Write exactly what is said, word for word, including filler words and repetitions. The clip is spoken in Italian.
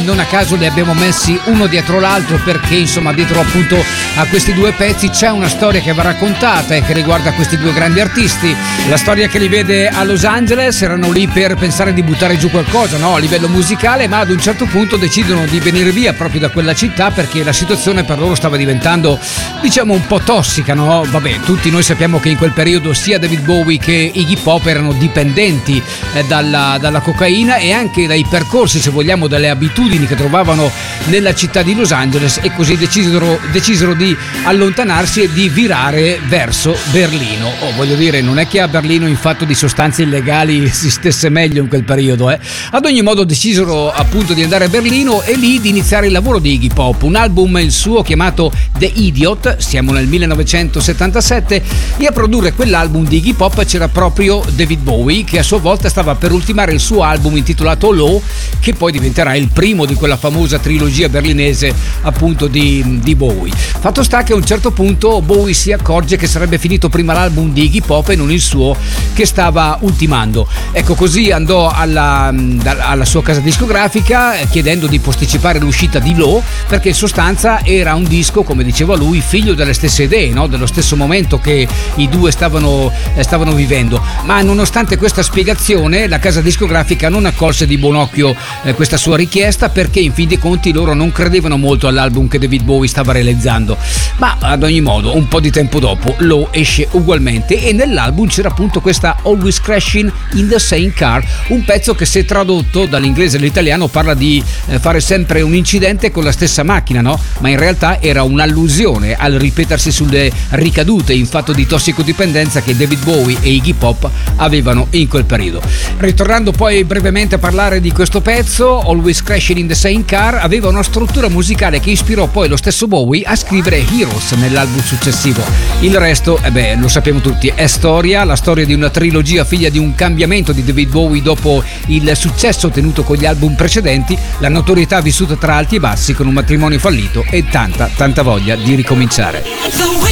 non a caso li abbiamo messi uno dietro l'altro, perché insomma dietro appunto a questi due pezzi c'è una storia che va raccontata e che riguarda questi due grandi artisti. La storia che li vede a Los Angeles, erano lì per pensare di buttare giù qualcosa, no, a livello musicale, ma ad un certo punto decidono di venire via proprio da quella città perché la situazione per loro stava diventando, diciamo, un po' tossica, no? Vabbè, tutti noi sappiamo che in quel periodo sia David Bowie che Iggy Pop erano dipendenti eh, dalla, dalla cocaina e anche dai percorsi, se vogliamo, dalle abitudini che trovavano nella città di Los Angeles, e così decisero, decisero di allontanarsi e di virare verso Berlino. Oh, voglio dire, non è che a Berlino in fatto di sostanze illegali si stesse meglio in quel periodo, eh. Ad ogni modo decisero appunto di andare a Berlino e lì di iniziare il lavoro di Iggy Pop, un album il suo chiamato The Idiot, siamo nel millenovecentosettantasette, e a produrre quell'album di Iggy Pop c'era proprio David Bowie, che a sua volta stava per ultimare il suo album intitolato Low, che poi diventerà il primo di quella famosa trilogia berlinese appunto di, di Bowie. Fatto sta che a un certo punto Bowie si accorge che sarebbe finito prima l'album di Iggy Pop e non il suo che stava ultimando. Ecco, così andò alla, alla sua casa discografica chiedendo di posticipare l'uscita di Low, perché in sostanza era un disco, come diceva lui, figlio delle stesse idee, no? Dello stesso momento che i due stavano, stavano vivendo. Ma nonostante questa spiegazione, la casa discografica non accolse di buon occhio eh, questa sua richiesta, perché in fin dei conti loro non credevano molto all'album che David Bowie stava realizzando. Ma ad ogni modo, un po' di tempo dopo, Low esce ugualmente, e nell'album c'era appunto questa Always Crashing in the Same Car, un pezzo che, se tradotto dall'inglese all'italiano, parla di eh, fare sempre un incidente con la stessa macchina, no? Ma in realtà era un'allusione al ripetersi sulle ricadute in fatto di tossicodipendenza che David Bowie e Iggy Pop avevano in quel periodo. Ritornando poi brevemente a parlare di questo pezzo, Always Crashing in the Same Car aveva una struttura musicale che ispirò poi lo stesso Bowie a scrivere Heroes nell'album successivo. Il resto, eh beh, lo sappiamo tutti, è storia, la storia di una trilogia figlia di un cambiamento di David Bowie dopo il successo ottenuto con gli album precedenti, la notorietà vissuta tra alti e bassi con un matrimonio fallito e tanta, tanta voglia di ricominciare.